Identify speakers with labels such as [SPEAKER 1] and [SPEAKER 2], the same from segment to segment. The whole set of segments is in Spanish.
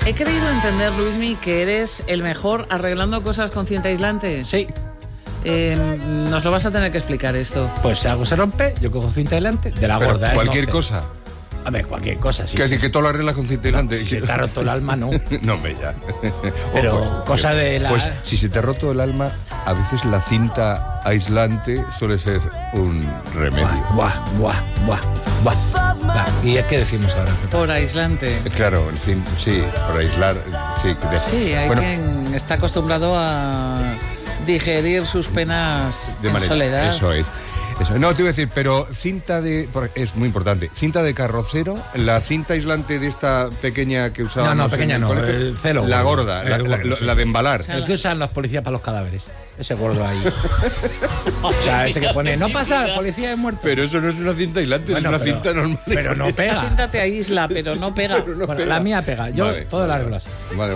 [SPEAKER 1] He creído entender, Luismi, que eres el mejor arreglando cosas con cinta aislante.
[SPEAKER 2] Sí.
[SPEAKER 1] Nos lo vas a tener que explicar esto.
[SPEAKER 2] Pues si algo se rompe, yo cojo cinta aislante de la gorda.
[SPEAKER 3] Cualquier cosa.
[SPEAKER 2] A ver, cualquier cosa, sí.
[SPEAKER 3] ¿Qué decir, que todo lo arreglas con cinta aislante?
[SPEAKER 2] No, si se te ha roto el alma, no.
[SPEAKER 3] No, hombre, ya.
[SPEAKER 2] Pero cosa de la...
[SPEAKER 3] Pues si se te ha roto el alma, a veces la cinta aislante suele ser un remedio.
[SPEAKER 2] Buah. ¿Y qué decimos ahora?
[SPEAKER 1] Por aislante.
[SPEAKER 3] Claro, sí, por aislar.
[SPEAKER 1] Sí, hay
[SPEAKER 3] bueno,
[SPEAKER 1] quien está acostumbrado a digerir sus penas en soledad.
[SPEAKER 3] Eso es. No, te iba a decir, pero es muy importante, cinta de carrocero, la cinta aislante de esta pequeña que usábamos.
[SPEAKER 2] No, pequeña no,
[SPEAKER 3] colegio,
[SPEAKER 2] el celo.
[SPEAKER 3] La gorda, la de embalar.
[SPEAKER 1] O sea,
[SPEAKER 2] el que usan los policías para los cadáveres. Ese gordo ahí. O sea, ese que pone, no pasa, el policía es muerto.
[SPEAKER 3] Pero eso no es una cinta aislante, es una cinta normal.
[SPEAKER 2] Pero no pega.
[SPEAKER 1] Esa cinta te aísla, pero no pega.
[SPEAKER 2] Bueno, la mía pega, yo todo lo arreglo así.
[SPEAKER 3] Vale.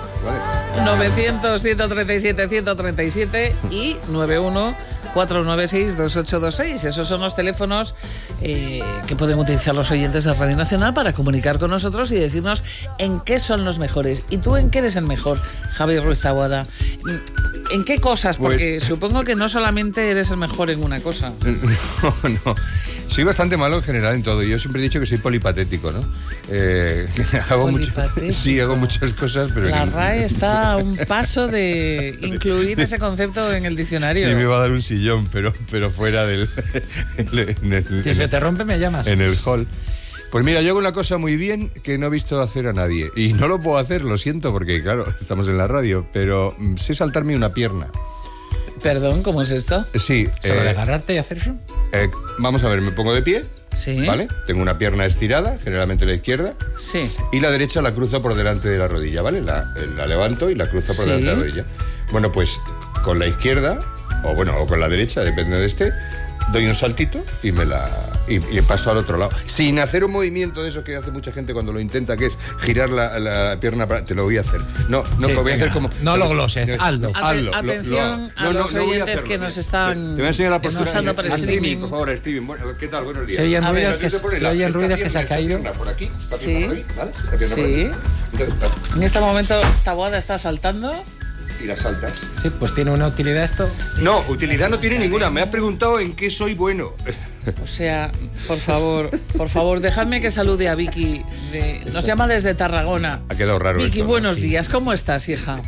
[SPEAKER 1] 900-137-137 y 91-496-2826. Esos son los teléfonos que pueden utilizar los oyentes de Radio Nacional para comunicar con nosotros y decirnos en qué son los mejores. ¿Y tú en qué eres el mejor, Javier Ruiz Taboada? ¿En qué cosas? Porque supongo que no solamente eres el mejor en una cosa.
[SPEAKER 3] No. Soy bastante malo en general en todo. Yo siempre he dicho que soy polipatético, ¿no? Hago muchas cosas, pero...
[SPEAKER 1] La RAE está a un paso de incluir ese concepto en el diccionario.
[SPEAKER 3] Sí, me va a dar un sillón, pero fuera del...
[SPEAKER 2] Si se te rompe, me llamas.
[SPEAKER 3] En el hall. Pues mira, yo hago una cosa muy bien que no he visto hacer a nadie. Y no lo puedo hacer, lo siento, porque claro, estamos en la radio, pero sé saltarme una pierna.
[SPEAKER 1] Perdón, ¿cómo es esto?
[SPEAKER 3] Sí.
[SPEAKER 2] ¿Sobre agarrarte y hacer eso?
[SPEAKER 3] Vamos a ver, me pongo de pie.
[SPEAKER 1] Sí.
[SPEAKER 3] ¿Vale? Tengo una pierna estirada, generalmente la izquierda.
[SPEAKER 1] Sí.
[SPEAKER 3] Y la derecha la cruzo por delante de la rodilla, ¿vale? La levanto y la cruzo por delante de la rodilla. Bueno, pues con la izquierda, o con la derecha, depende de doy un saltito y y paso al otro lado. Sin hacer un movimiento de eso que hace mucha gente cuando lo intenta, que es girar la pierna para... Te lo voy a hacer. No, lo voy a hacer como...
[SPEAKER 2] No lo gloses, hazlo.
[SPEAKER 1] Atención a los oyentes que nos están
[SPEAKER 3] te voy a enseñar la postura
[SPEAKER 1] escuchando por streaming.
[SPEAKER 3] Por favor, streaming. Bueno, ¿qué tal? Buenos días.
[SPEAKER 2] Se oyen ruidos que se ha caído.
[SPEAKER 3] Por aquí,
[SPEAKER 1] sí.
[SPEAKER 3] ¿vale? Sí.
[SPEAKER 1] En este momento Taboada está saltando.
[SPEAKER 3] Y las saltas.
[SPEAKER 2] Sí, pues tiene una utilidad esto.
[SPEAKER 3] No, utilidad no tiene ninguna. Me has preguntado en qué soy bueno.
[SPEAKER 1] O sea, por favor, dejadme que salude a Vicky. Nos llama desde Tarragona.
[SPEAKER 3] Ha quedado raro.
[SPEAKER 1] Vicky,
[SPEAKER 3] esto, ¿no?
[SPEAKER 1] buenos días. ¿Cómo estás, hija?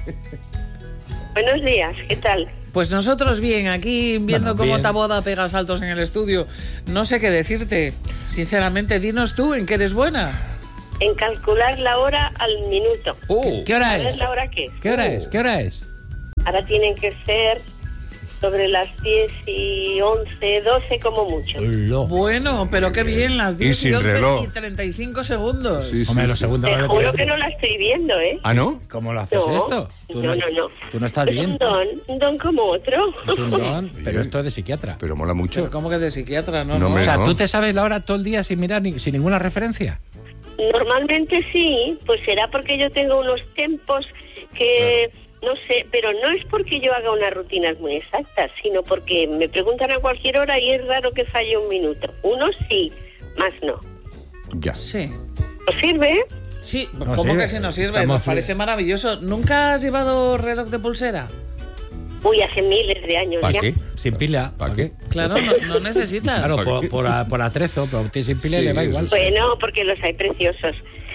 [SPEAKER 4] Buenos días, ¿qué tal?
[SPEAKER 1] Pues nosotros bien, aquí viendo cómo Taboada pega saltos en el estudio. No sé qué decirte. Sinceramente, dinos tú en qué eres buena.
[SPEAKER 4] En calcular la hora al minuto.
[SPEAKER 2] ¿Qué hora es?
[SPEAKER 4] ¿Sabes la hora qué?
[SPEAKER 2] ¿Qué hora es?
[SPEAKER 4] Ahora tienen que ser sobre las 10 y 11, 12 como mucho.
[SPEAKER 1] Bueno, pero qué bien, las 10 y 11
[SPEAKER 3] reloj.
[SPEAKER 1] y 35 segundos.
[SPEAKER 3] Sí.
[SPEAKER 2] Hombre, los segundos...
[SPEAKER 4] Te juro que no la estoy viendo, ¿eh?
[SPEAKER 3] ¿Ah, no?
[SPEAKER 2] ¿Cómo lo haces esto?
[SPEAKER 4] No.
[SPEAKER 2] Tú no estás
[SPEAKER 4] Es
[SPEAKER 2] bien.
[SPEAKER 4] un don como otro.
[SPEAKER 2] Es un don, pero esto es de psiquiatra.
[SPEAKER 3] Pero mola mucho.
[SPEAKER 1] Pero ¿cómo que de psiquiatra? No.
[SPEAKER 3] hombre,
[SPEAKER 2] O sea,
[SPEAKER 3] no.
[SPEAKER 2] ¿tú te sabes la hora todo el día sin mirar, sin ninguna referencia?
[SPEAKER 4] Normalmente sí, pues será porque yo tengo unos tiempos que... No sé, pero no es porque yo haga unas rutinas muy exactas, sino porque me preguntan a cualquier hora y es raro que falle un minuto. Unos sí, más no.
[SPEAKER 3] Ya.
[SPEAKER 1] Sí.
[SPEAKER 4] ¿Os sirve?
[SPEAKER 1] Sí,
[SPEAKER 2] No
[SPEAKER 1] ¿cómo
[SPEAKER 2] sirve.
[SPEAKER 1] que sí nos sirve?
[SPEAKER 2] Estamos
[SPEAKER 1] Nos parece maravilloso. ¿Nunca has llevado reloj de pulsera?
[SPEAKER 4] Uy, hace miles de años
[SPEAKER 3] ¿Para
[SPEAKER 4] ya.
[SPEAKER 3] qué?
[SPEAKER 2] Sin pila.
[SPEAKER 3] ¿Para qué?
[SPEAKER 1] Claro, no necesitas.
[SPEAKER 2] Claro, por atrezo, pero sin pila
[SPEAKER 3] Sí,
[SPEAKER 2] le va
[SPEAKER 3] eso
[SPEAKER 2] igual.
[SPEAKER 3] sí.
[SPEAKER 4] Bueno, porque los hay preciosos.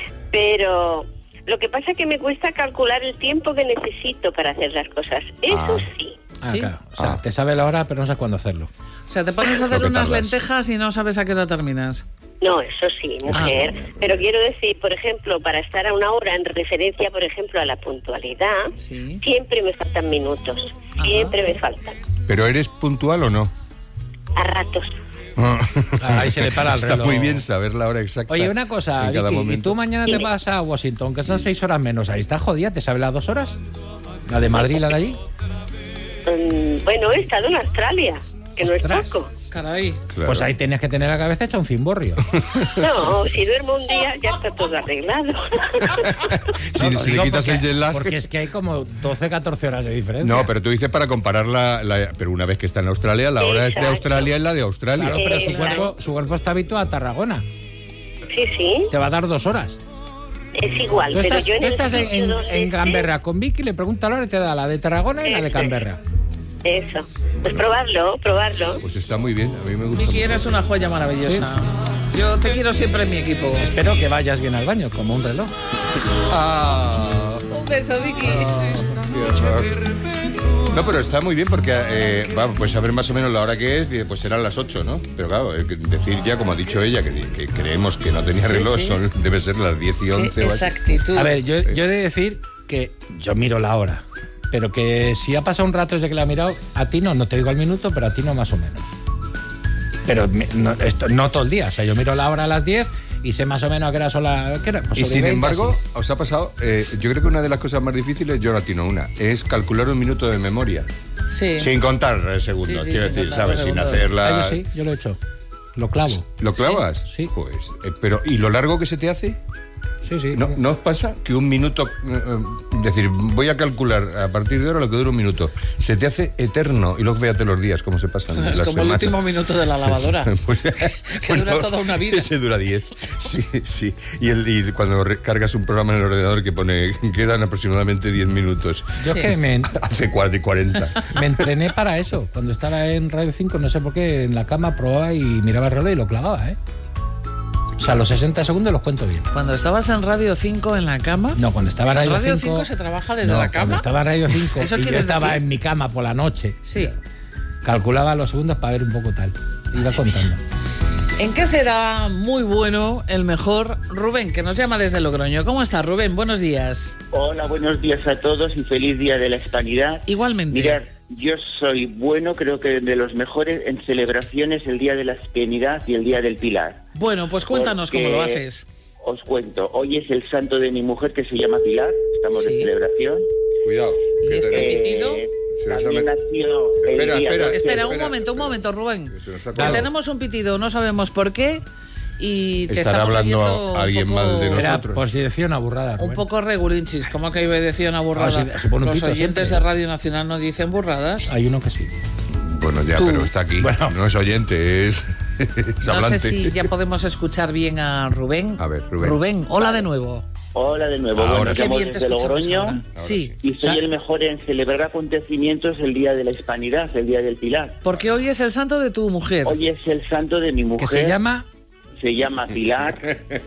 [SPEAKER 4] Pero lo que pasa es que me cuesta calcular el tiempo que necesito para hacer las cosas. Eso sí.
[SPEAKER 1] Sí.
[SPEAKER 2] Claro. O sea, te sabe la hora, pero no sabes cuándo hacerlo.
[SPEAKER 1] O sea, te pones a hacer
[SPEAKER 3] Lo que
[SPEAKER 1] unas
[SPEAKER 3] tardas.
[SPEAKER 1] lentejas y no sabes a qué hora terminas.
[SPEAKER 4] No, eso sí, mujer. Pero quiero decir, por ejemplo, para estar a una hora en referencia, por ejemplo, a la puntualidad,
[SPEAKER 1] Sí.
[SPEAKER 4] siempre me faltan minutos. Siempre me faltan.
[SPEAKER 3] ¿Pero eres puntual o no?
[SPEAKER 4] A ratos.
[SPEAKER 2] Ahí se le para el
[SPEAKER 3] Está
[SPEAKER 2] reloj.
[SPEAKER 3] muy bien saber la hora exacta.
[SPEAKER 2] Oye, una cosa,
[SPEAKER 3] en cada
[SPEAKER 2] Vicky, y
[SPEAKER 3] momento.
[SPEAKER 2] tú mañana te vas a Washington, que son 6 horas menos. Ahí está jodida, ¿te sabe las 2 horas? ¿La de Madrid y la de allí?
[SPEAKER 4] Bueno, he estado en Australia, que no es
[SPEAKER 2] Ostras.
[SPEAKER 4] poco.
[SPEAKER 1] Caray.
[SPEAKER 3] Claro.
[SPEAKER 2] Pues ahí tenías que tener la cabeza hecha un cimborrio.
[SPEAKER 4] No, si duermo un día ya está todo arreglado.
[SPEAKER 3] Si le
[SPEAKER 2] Digo,
[SPEAKER 3] quitas el
[SPEAKER 2] porque-
[SPEAKER 3] jet lag...
[SPEAKER 2] Porque es que hay como 12, 14 horas de diferencia.
[SPEAKER 3] No, pero tú dices para comparar pero una vez que está en Australia, la hora es de
[SPEAKER 4] Exacto.
[SPEAKER 3] Australia, es la de Australia.
[SPEAKER 2] Claro, pero
[SPEAKER 4] Claro.
[SPEAKER 2] su cuerpo está habituado a Tarragona.
[SPEAKER 4] Sí, sí.
[SPEAKER 2] Te va a dar 2 horas.
[SPEAKER 4] Es igual,
[SPEAKER 2] Tú
[SPEAKER 4] pero
[SPEAKER 2] estás,
[SPEAKER 4] yo
[SPEAKER 2] tú estás
[SPEAKER 4] necesito dos
[SPEAKER 2] en
[SPEAKER 4] leches.
[SPEAKER 2] Canberra con Vicky, le pregunta a Laura y te da la de Tarragona y la de
[SPEAKER 4] Eso.
[SPEAKER 2] Canberra.
[SPEAKER 4] Eso. Pues probarlo.
[SPEAKER 3] Pues está muy bien, a mí me gusta.
[SPEAKER 1] Vicky,
[SPEAKER 3] mucho.
[SPEAKER 1] eres una joya maravillosa. Yo te quiero siempre en mi equipo.
[SPEAKER 2] Espero que vayas bien al baño, como un reloj.
[SPEAKER 3] Ah,
[SPEAKER 1] Un beso, Vicky.
[SPEAKER 3] qué horror. No, pero está muy bien porque, vamos, pues saber más o menos la hora que es, pues serán las 8, ¿no? Pero claro, decir ya, como ha dicho ella, que creemos que no tenía
[SPEAKER 1] Sí,
[SPEAKER 3] reloj,
[SPEAKER 1] sí.
[SPEAKER 3] debe ser las 10 y 11
[SPEAKER 1] Qué
[SPEAKER 3] o así.
[SPEAKER 1] exactitud.
[SPEAKER 2] A ver, yo he de decir que yo miro la hora, pero que si ha pasado un rato desde que la he mirado, a ti no te digo al minuto, pero a ti no más o menos. Pero no todo el día, o sea, yo miro la hora a las 10 y sé más o menos a qué hora son las... Pues
[SPEAKER 3] Y
[SPEAKER 2] sobre
[SPEAKER 3] sin
[SPEAKER 2] 20,
[SPEAKER 3] embargo,
[SPEAKER 2] así.
[SPEAKER 3] os ha pasado, yo creo que una de las cosas más difíciles, yo no atino una, es calcular un minuto de memoria.
[SPEAKER 1] Sí.
[SPEAKER 3] Sin contar segundos,
[SPEAKER 1] Sí, sí,
[SPEAKER 3] quiero
[SPEAKER 1] sin
[SPEAKER 3] decir,
[SPEAKER 1] contar
[SPEAKER 3] ¿sabes? Sin
[SPEAKER 1] segundos.
[SPEAKER 3] hacerla...
[SPEAKER 2] Yo sí, yo lo he hecho. Lo clavo.
[SPEAKER 3] ¿Lo clavas?
[SPEAKER 2] Sí.
[SPEAKER 3] Pues, pero, ¿y lo largo que se te hace?
[SPEAKER 2] Sí.
[SPEAKER 3] ¿No os pasa que un minuto, decir, voy a calcular a partir de ahora lo que dura un minuto, se te hace eterno y luego fíjate los días, cómo se pasan
[SPEAKER 1] Es
[SPEAKER 3] las
[SPEAKER 1] como el
[SPEAKER 3] semanas?
[SPEAKER 1] último minuto de la lavadora.
[SPEAKER 3] Pues,
[SPEAKER 1] Que dura toda una vida.
[SPEAKER 3] Ese dura 10. Sí. Y cuando cargas un programa en el ordenador que pone, quedan aproximadamente 10 minutos.
[SPEAKER 2] Yo
[SPEAKER 1] Sí.
[SPEAKER 2] es que me
[SPEAKER 3] Hace 40.
[SPEAKER 2] entrené para eso. Cuando estaba en Radio 5, no sé por qué, en la cama probaba y miraba el reloj y lo clavaba, ¿eh? O sea, los 60 segundos los cuento bien.
[SPEAKER 1] Cuando estabas en Radio 5 en la cama.
[SPEAKER 2] No, cuando estaba en
[SPEAKER 1] ¿En
[SPEAKER 2] Radio,
[SPEAKER 1] Radio 5 se trabaja desde
[SPEAKER 2] no,
[SPEAKER 1] la cama?
[SPEAKER 2] Cuando estaba en Radio 5
[SPEAKER 1] ¿Eso
[SPEAKER 2] y yo
[SPEAKER 1] quieres
[SPEAKER 2] estaba
[SPEAKER 1] decir?
[SPEAKER 2] en mi cama por la noche,
[SPEAKER 1] Sí.
[SPEAKER 2] calculaba los segundos para ver un poco tal. Iba contando.
[SPEAKER 1] ¿En qué será muy bueno el mejor Rubén, que nos llama desde Logroño? ¿Cómo está, Rubén? Buenos días.
[SPEAKER 5] Hola, buenos días a todos y feliz Día de la Hispanidad.
[SPEAKER 1] Igualmente.
[SPEAKER 5] Mirad, yo soy bueno, creo que de los mejores en celebraciones el Día de la Hispanidad y el Día del Pilar.
[SPEAKER 1] Bueno, pues cuéntanos
[SPEAKER 5] Porque
[SPEAKER 1] cómo lo haces.
[SPEAKER 5] Os cuento, hoy es el santo de mi mujer que se llama Pilar, estamos
[SPEAKER 1] Sí.
[SPEAKER 5] de celebración.
[SPEAKER 3] Cuidado.
[SPEAKER 1] ¿Y
[SPEAKER 3] que
[SPEAKER 1] este
[SPEAKER 3] te-
[SPEAKER 1] pitido?
[SPEAKER 3] Se nos
[SPEAKER 5] También
[SPEAKER 3] ha
[SPEAKER 5] nació el
[SPEAKER 3] Espera,
[SPEAKER 5] día
[SPEAKER 3] espera.
[SPEAKER 5] 12.
[SPEAKER 1] Espera, un momento, Rubén.
[SPEAKER 3] Que se nos ha
[SPEAKER 1] Que
[SPEAKER 3] colado.
[SPEAKER 1] tenemos un pitido, no sabemos por qué. Y te
[SPEAKER 3] Estará
[SPEAKER 1] estamos
[SPEAKER 3] hablando
[SPEAKER 1] oyendo
[SPEAKER 3] alguien
[SPEAKER 1] un poco,
[SPEAKER 3] mal de
[SPEAKER 2] Era
[SPEAKER 3] nosotros.
[SPEAKER 2] por si decía una burrada,
[SPEAKER 1] un
[SPEAKER 2] Rubén.
[SPEAKER 1] poco regulinchis. ¿Cómo que iba a decir una burrada?
[SPEAKER 2] Ah, se pone un
[SPEAKER 1] Los
[SPEAKER 2] pito
[SPEAKER 1] oyentes
[SPEAKER 2] siempre.
[SPEAKER 1] de Radio Nacional no dicen burradas.
[SPEAKER 2] Hay uno que sí.
[SPEAKER 3] Bueno, ya,
[SPEAKER 1] Tú.
[SPEAKER 3] pero está aquí.
[SPEAKER 2] Bueno.
[SPEAKER 3] No es oyente, es
[SPEAKER 1] No
[SPEAKER 3] hablante.
[SPEAKER 1] sé si ya podemos escuchar bien a Rubén.
[SPEAKER 3] A ver, Rubén.
[SPEAKER 1] Rubén, hola de nuevo.
[SPEAKER 5] Hola de nuevo,
[SPEAKER 3] Ahora
[SPEAKER 5] bueno,
[SPEAKER 3] sí.
[SPEAKER 1] Qué
[SPEAKER 5] llamo
[SPEAKER 1] bien te
[SPEAKER 5] desde
[SPEAKER 1] escuchamos
[SPEAKER 5] Logroño
[SPEAKER 1] ahora. Sí.
[SPEAKER 5] y soy el mejor en celebrar acontecimientos el Día de la Hispanidad, el Día del Pilar.
[SPEAKER 1] Porque hoy es el santo de tu mujer.
[SPEAKER 5] Hoy es el santo de mi mujer.
[SPEAKER 2] Que se llama...
[SPEAKER 5] Se llama Pilar,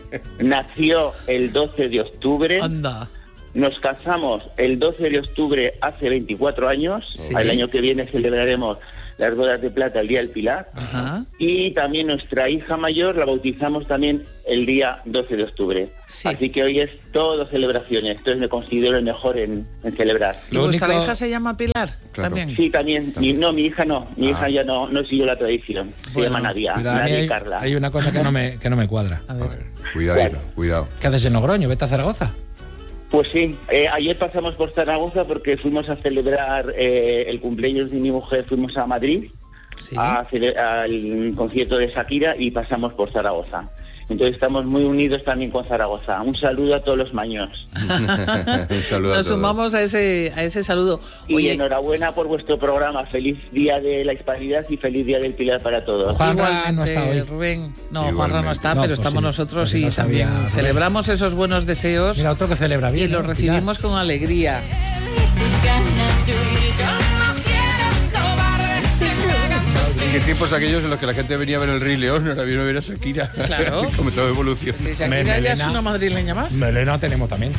[SPEAKER 5] nació el 12 de octubre,
[SPEAKER 1] Anda.
[SPEAKER 5] nos casamos el 12 de octubre hace 24 años,
[SPEAKER 1] Sí.
[SPEAKER 5] el año que viene celebraremos las bodas de plata el día del Pilar,
[SPEAKER 1] Ajá.
[SPEAKER 5] y también nuestra hija mayor la bautizamos también el día 12 de octubre.
[SPEAKER 1] Sí.
[SPEAKER 5] Así que hoy es todo celebraciones, entonces me considero el mejor en celebrar.
[SPEAKER 1] ¿Y
[SPEAKER 2] Lo
[SPEAKER 1] vuestra
[SPEAKER 2] único-
[SPEAKER 1] hija se llama Pilar?
[SPEAKER 3] Claro.
[SPEAKER 1] También.
[SPEAKER 5] Sí, también, mi hija no, mi hija ya no siguió la tradición, se
[SPEAKER 1] Bueno,
[SPEAKER 5] llama Nadia,
[SPEAKER 2] Mira, a mí
[SPEAKER 5] Nadia y
[SPEAKER 2] hay,
[SPEAKER 5] Carla.
[SPEAKER 2] hay una cosa que no me cuadra.
[SPEAKER 1] A
[SPEAKER 3] A
[SPEAKER 1] ver.
[SPEAKER 3] ver, cuidadito, cuidado.
[SPEAKER 2] ¿Qué haces en Logroño? Vete a Zaragoza.
[SPEAKER 5] Pues sí, ayer pasamos por Zaragoza porque fuimos a celebrar el cumpleaños de mi mujer, fuimos a Madrid
[SPEAKER 1] Sí.
[SPEAKER 5] al concierto de Shakira y pasamos por Zaragoza. Entonces estamos muy unidos también con Zaragoza. Un saludo a todos los maños.
[SPEAKER 3] Un saludo a
[SPEAKER 1] Nos
[SPEAKER 3] todos.
[SPEAKER 1] sumamos a ese saludo.
[SPEAKER 5] Y
[SPEAKER 1] Oye,
[SPEAKER 5] enhorabuena por vuestro programa. Feliz Día de la Hispanidad y feliz Día del Pilar para todos.
[SPEAKER 2] Juanra
[SPEAKER 1] igualmente,
[SPEAKER 2] no está hoy.
[SPEAKER 1] Rubén. No,
[SPEAKER 3] Igualmente.
[SPEAKER 1] Juanra no está,
[SPEAKER 2] No,
[SPEAKER 1] pero
[SPEAKER 2] pues
[SPEAKER 1] estamos
[SPEAKER 2] sí,
[SPEAKER 1] nosotros
[SPEAKER 2] pues
[SPEAKER 1] y
[SPEAKER 2] no sabía,
[SPEAKER 1] también
[SPEAKER 2] Rubén.
[SPEAKER 1] celebramos esos buenos deseos
[SPEAKER 2] Mira, otro que celebra
[SPEAKER 1] y
[SPEAKER 2] bien.
[SPEAKER 1] los
[SPEAKER 2] ¿eh?
[SPEAKER 1] recibimos con alegría.
[SPEAKER 3] ¿Qué tiempos aquellos en los que la gente venía a ver el Rey León, ahora viene a ver a Shakira?
[SPEAKER 1] Claro.
[SPEAKER 3] Como todo evoluciona.
[SPEAKER 1] Si Shakira ya es
[SPEAKER 2] Melena.
[SPEAKER 1] una madrileña más.
[SPEAKER 2] Melena tenemos también.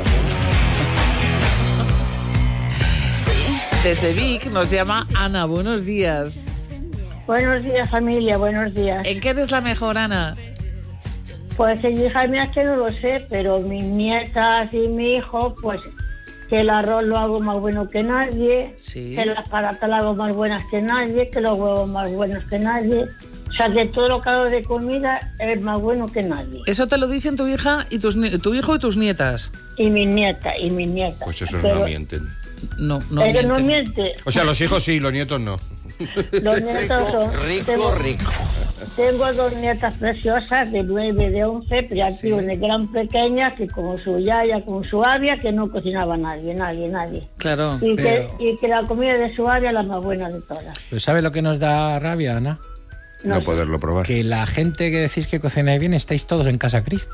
[SPEAKER 1] Desde Vic nos llama Ana. Buenos días.
[SPEAKER 6] Buenos días, familia, buenos días.
[SPEAKER 1] ¿En qué eres la mejor, Ana?
[SPEAKER 6] Pues en hijas mías que no lo sé, pero mis nietas y mi hijo, pues que el arroz lo hago más bueno que nadie,
[SPEAKER 1] Sí.
[SPEAKER 6] que las patatas las hago más buenas que nadie, que los huevos más buenos que nadie. O sea, que todo lo que hago de comida es más bueno que nadie.
[SPEAKER 1] Eso te lo dicen tu hija y tu hijo y tus nietas.
[SPEAKER 6] Y mis nietas.
[SPEAKER 3] Pues esos
[SPEAKER 6] Pero-
[SPEAKER 3] no mienten.
[SPEAKER 1] No, no
[SPEAKER 6] pero no
[SPEAKER 1] mienten.
[SPEAKER 6] miente.
[SPEAKER 3] O sea, los hijos sí, los nietos no.
[SPEAKER 6] Los nietos son... Tengo dos nietas preciosas de 9, de 11, pero ya
[SPEAKER 1] Sí.
[SPEAKER 6] digo, una gran pequeña, que como su yaya, como su avia, que no cocinaba nadie.
[SPEAKER 1] Claro.
[SPEAKER 6] Y,
[SPEAKER 2] Pero-
[SPEAKER 6] y que la comida de su avia es la más buena de todas.
[SPEAKER 2] Pues ¿sabe lo que nos da rabia, Ana?
[SPEAKER 3] No
[SPEAKER 6] sé.
[SPEAKER 3] poderlo probar.
[SPEAKER 2] Que la gente que decís que cocináis bien estáis todos en Casa Cristo.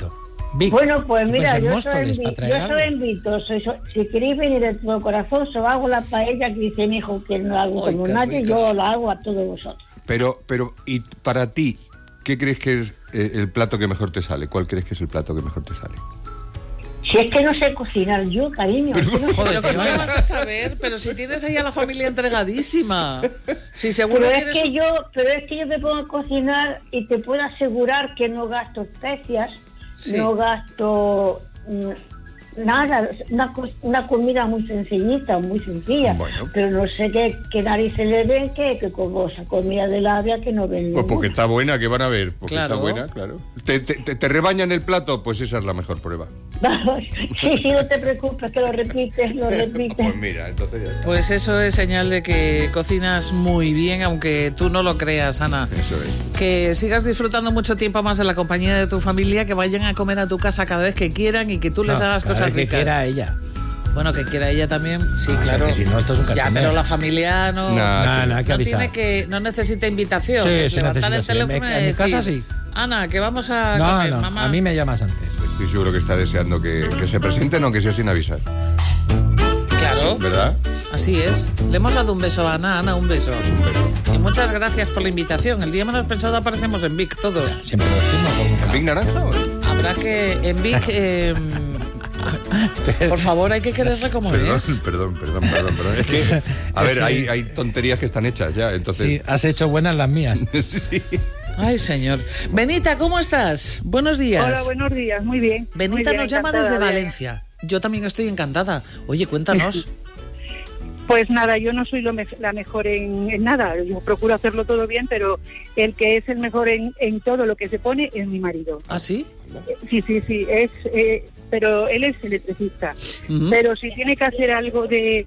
[SPEAKER 2] Vic,
[SPEAKER 6] Bueno, pues mira,
[SPEAKER 2] en
[SPEAKER 6] yo
[SPEAKER 2] Móstoles,
[SPEAKER 6] soy
[SPEAKER 2] para traer algo.
[SPEAKER 6] invito. Si queréis venir de todo corazón, os hago la paella que dice mi hijo que no hago
[SPEAKER 1] Ay,
[SPEAKER 6] como
[SPEAKER 1] qué
[SPEAKER 6] nadie,
[SPEAKER 1] rica.
[SPEAKER 6] yo la hago a todos vosotros.
[SPEAKER 3] Pero, y para ti, ¿qué crees que es el plato que mejor te sale? ¿Cuál crees que es el plato que mejor te sale?
[SPEAKER 6] Si es que no sé cocinar yo, cariño. es que no sé
[SPEAKER 1] Joder, ¿cómo
[SPEAKER 6] cocinar.
[SPEAKER 1] lo vas a saber? Pero si tienes ahí a la familia entregadísima. Si seguro
[SPEAKER 6] Pero
[SPEAKER 1] tienes...
[SPEAKER 6] es que yo me pongo a cocinar y te puedo asegurar que no gasto especias,
[SPEAKER 1] Sí.
[SPEAKER 6] no gasto nada, una comida muy sencillita, muy sencilla.
[SPEAKER 3] Bueno.
[SPEAKER 6] Pero no sé qué narices le ven que como esa comida de labia que no ven.
[SPEAKER 3] Pues porque está buena, que van a ver. Porque
[SPEAKER 1] Claro.
[SPEAKER 3] está buena, claro. ¿Te rebañan el plato? Pues esa es la mejor prueba.
[SPEAKER 6] Sí, no te preocupes, que lo repites.
[SPEAKER 3] Pues mira, entonces ya está.
[SPEAKER 1] Pues eso es señal de que cocinas muy bien, aunque tú no lo creas, Ana.
[SPEAKER 3] Eso es.
[SPEAKER 1] Que sigas disfrutando mucho tiempo más de la compañía de tu familia, que vayan a comer a tu casa cada vez que quieran y que tú les hagas
[SPEAKER 2] cada
[SPEAKER 1] cosas
[SPEAKER 2] vez que
[SPEAKER 1] ricas.
[SPEAKER 2] quiera ella.
[SPEAKER 1] Bueno, que quiera ella también, sí,
[SPEAKER 2] O sea,
[SPEAKER 1] claro.
[SPEAKER 2] que si no, esto es un
[SPEAKER 1] Ya,
[SPEAKER 2] cachondeo.
[SPEAKER 1] pero la familia no...
[SPEAKER 3] Nah,
[SPEAKER 2] hay que
[SPEAKER 1] no
[SPEAKER 2] avisar.
[SPEAKER 1] no necesita invitación,
[SPEAKER 2] Sí,
[SPEAKER 1] es
[SPEAKER 2] sí
[SPEAKER 1] levantar el
[SPEAKER 2] necesita, sí.
[SPEAKER 1] teléfono y
[SPEAKER 2] En mi
[SPEAKER 1] decir,
[SPEAKER 2] casa sí.
[SPEAKER 1] Ana, que vamos a
[SPEAKER 2] No,
[SPEAKER 1] comer,
[SPEAKER 2] no,
[SPEAKER 1] mamá.
[SPEAKER 2] a mí me llamas antes.
[SPEAKER 3] Estoy seguro que está deseando que se presenten, aunque sea sin avisar.
[SPEAKER 1] Claro,
[SPEAKER 3] ¿Verdad?
[SPEAKER 1] así es. Le hemos dado un beso a Ana, un beso.
[SPEAKER 3] Un beso.
[SPEAKER 1] Y muchas gracias por la invitación. El día menos pensado aparecemos en Vic, todos.
[SPEAKER 2] Siempre lo decimos. Como
[SPEAKER 3] ¿En Big Naranja?
[SPEAKER 1] Habrá que en Vic... por favor, hay que quererle como es.
[SPEAKER 3] Perdón. Es que, a ver,
[SPEAKER 2] Sí.
[SPEAKER 3] hay tonterías que están hechas ya, entonces...
[SPEAKER 2] Sí, has hecho buenas las mías.
[SPEAKER 3] Sí.
[SPEAKER 1] Ay, señor. Benita, ¿cómo estás? Buenos días.
[SPEAKER 7] Hola, buenos días, muy bien.
[SPEAKER 1] Benita
[SPEAKER 7] Muy bien,
[SPEAKER 1] nos llama
[SPEAKER 7] encantada
[SPEAKER 1] desde
[SPEAKER 7] de-
[SPEAKER 1] Valencia. Yo también estoy encantada. Oye, cuéntanos.
[SPEAKER 7] Pues nada, yo no soy la mejor en nada, yo procuro hacerlo todo bien, pero el que es el mejor en todo lo que se pone es mi marido.
[SPEAKER 1] ¿Ah, sí?
[SPEAKER 7] Sí, pero él es electricista.
[SPEAKER 1] Ujú.
[SPEAKER 7] Pero si tiene que hacer algo de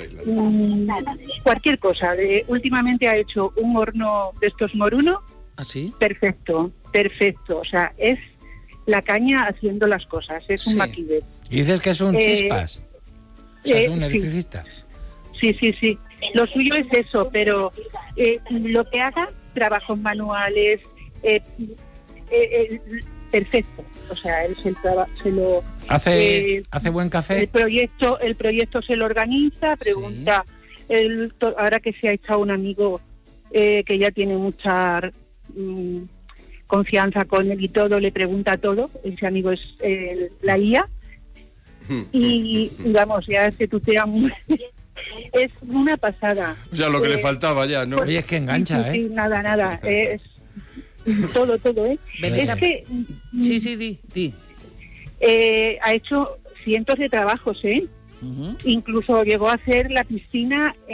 [SPEAKER 7] cualquier cosa, últimamente ha hecho un horno de estos moruno,
[SPEAKER 1] ¿Ah, sí?
[SPEAKER 7] perfecto, o sea, es la caña haciendo las cosas, es un
[SPEAKER 1] Sí.
[SPEAKER 7] maquillet.
[SPEAKER 2] Y dices que es un chispas. O sea, es un
[SPEAKER 7] sí.
[SPEAKER 2] electricista.
[SPEAKER 7] Sí. Lo suyo es eso, pero lo que haga, trabajos manuales, perfecto. O sea, él se lo
[SPEAKER 2] Hace buen
[SPEAKER 7] el
[SPEAKER 2] café.
[SPEAKER 7] proyecto se lo organiza, pregunta. Ahora que se ha echado un amigo que ya tiene mucha confianza con él y todo, le pregunta todo. Ese amigo es la IA. Y vamos, ya se tutea muy... Es una pasada.
[SPEAKER 3] O sea, lo que le faltaba ya, ¿no?
[SPEAKER 2] Oye, es que engancha,
[SPEAKER 7] Sí,
[SPEAKER 2] ¿eh?
[SPEAKER 7] nada. Es todo, ¿eh?
[SPEAKER 1] Benita.
[SPEAKER 7] Es que
[SPEAKER 1] Sí, di.
[SPEAKER 7] ha hecho cientos de trabajos, ¿eh?
[SPEAKER 1] Ujú.
[SPEAKER 7] Incluso llegó a hacer la piscina